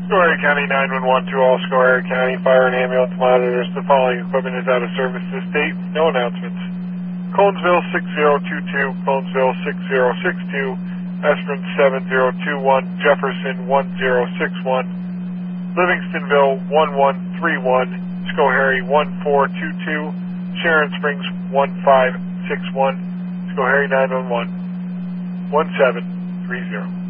Schoharie County 911 to all Schoharie County Fire and Ambulance monitors. The following equipment is out of service this date. No announcements. Conesville 6022, Conesville 6062, Esperance 7021, Jefferson 1061, Livingstonville 1131, Schoharie 1422, Sharon Springs 1561, Schoharie 911 1730.